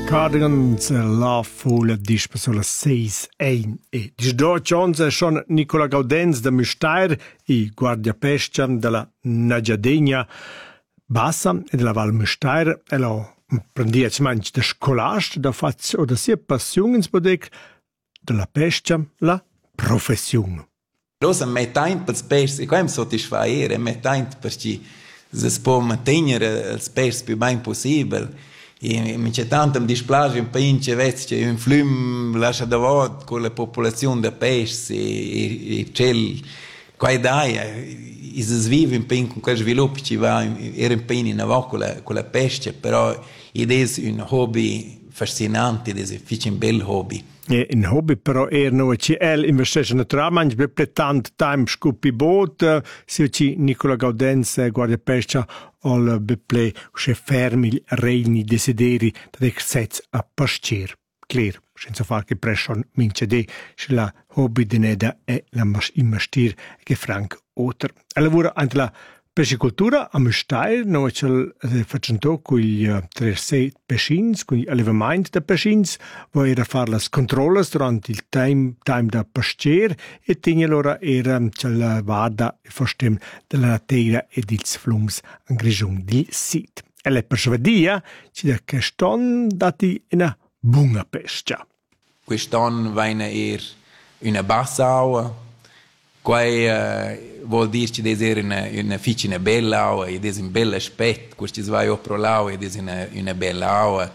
Cardigans la fola dispa sulla 6-1 e disdo Jones schon Nicola Gaudenz da Müstair i guardia pescia della Nagiadegna Bassa e della Val Müstair e lo prendiec manch da scolast da faz o da sia passione spodec della pescia la professione. Rosa metain pels pers e quem soddisfaire metain perché se può mantenere els pers più ben possibile. E mi c'è tanto mi dispiace un paese che un flum lascia da vot con la popolazione da pesce e c'è qua dai si vive un paese con quel sviluppo ci va era un paese in avanti con la pesce però ed è un hobby fascinante ed è un bel hobby. E in hobby però no ci investe naturalmente per tanto tempo scopi boat se ci Nicola Gaudenz guardia pesca al beple che fermi regni desideri da exercizio a pascer clear senza far che pression mince de la hobby de neda e la investir che franc oter e lavora anche la pescicoltura a Müstair noi facciamo con i 3 pescins, con gli allevamenti da pescins, voi era fare le controlle durante il time da pascer e tieni allora era la vada e fastem della natera e dils flums in grigione di sit. E le persuadia ci da che ston dati una buona pesca. Quest'anno viene una bassa aua. Quai vuol dire che è una bella aua ed è un bel aspetto, questo si va pro l'au ed è una bella aua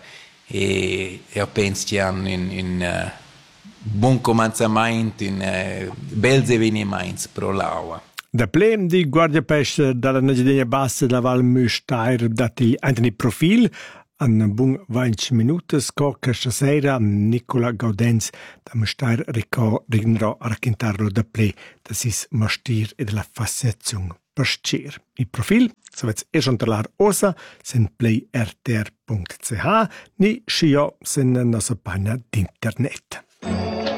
e io penso che hanno un buon cominciamento, un bel avvenimento pro l'aua. Da plem di guardia pesce dalla Nagiadegna Bassa della Val Müstair dati Anthony Profil an bun 20 minutos coca stasera Nicola Gaudenz da Müstair ricorderà a raccontarlo da ple da sis mastir e della fasciazione pascer. Il profil savets schon talar osa sen playrtr.ch ni scio sen nostra pagina d'internet.